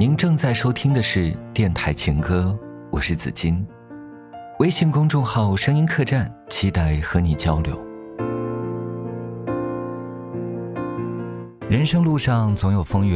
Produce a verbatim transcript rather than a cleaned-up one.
您正在收听的是电台情歌，我是子金。微信公众号声音客栈，期待和你交流。人生路上总有风雨